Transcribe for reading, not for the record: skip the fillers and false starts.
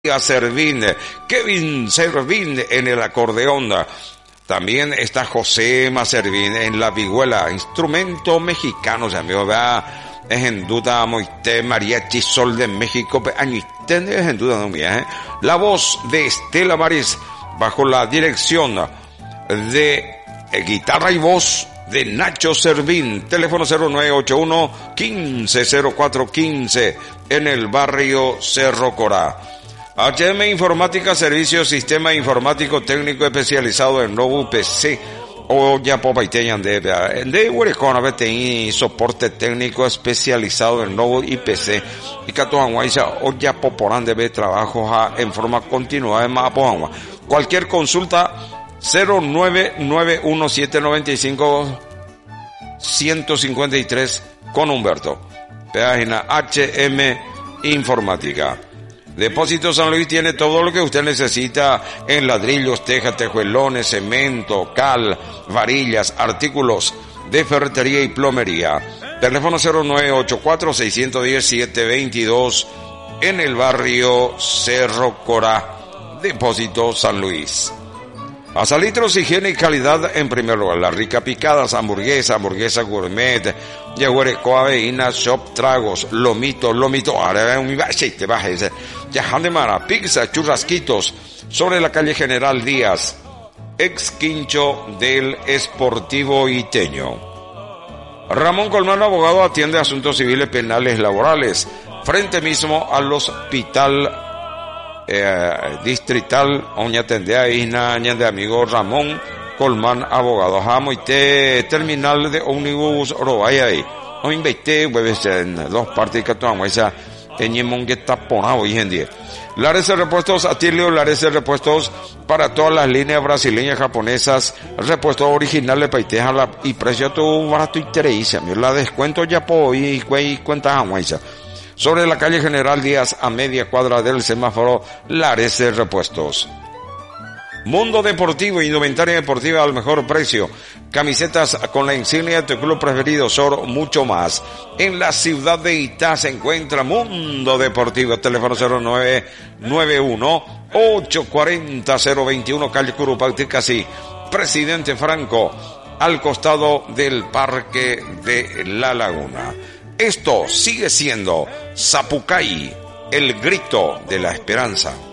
Servín, Kevin Servín en el acordeón. También está José Servín en la vihuela, instrumento mexicano, amigo, vea, es en duda Moité, Mariachi Sol de México, es en duda no mía, La voz de Estela Maris, bajo la dirección de guitarra y voz de Nacho Servín, teléfono 0981-150415, en el barrio Cerro Corá. HM Informática, servicio sistema informático técnico especializado en nuevo PC o ya popaiteñan de Huerecona vete soporte técnico especializado en nuevo IPC y catoanguaisa o ya poporán de trabajo en forma continuada en Mapoangua. Cualquier consulta 0991795153 con Humberto. Página HM Informática. Depósito San Luis tiene todo lo que usted necesita en ladrillos, tejas, tejuelones, cemento, cal, varillas, artículos de ferretería y plomería. Teléfono 0984-610-722 en el barrio Cerro Corá. Depósito San Luis. Azalitros, higiene y calidad en primer lugar. La rica picadas, hamburguesa gourmet, yaguarecoa, aveína, shop, tragos, lomito, ahora un aceite, bajes, yajan de mara, pizza, churrasquitos, sobre la calle General Díaz, ex quincho del Esportivo Iteño. Ramón Colmán, abogado, atiende asuntos civiles, penales, laborales, frente mismo al hospital distrital oña tendea isna aña de amigo Ramón Colmán, abogado jamo y terminal de ómnibus orobaya ahí o invité hueves en dos partes que toman esa teñimón que está ponado hoy en día. Lares de repuestos Atilio, Lares de repuestos para todas las líneas brasileñas, japonesas, repuestos originales paiteja y precio tu barato interés, la descuento ya po y cuenta jamoisa. Sobre la calle General Díaz, a media cuadra del semáforo, Lares de Repuestos. Mundo Deportivo, indumentaria deportiva al mejor precio. Camisetas con la insignia de tu club preferido, Sor, mucho más. En la ciudad de Itá se encuentra Mundo Deportivo. Teléfono 0991-840-021, calle Curupacti, casi Presidente Franco, al costado del Parque de la Laguna. Esto sigue siendo Zapucay, el grito de la esperanza.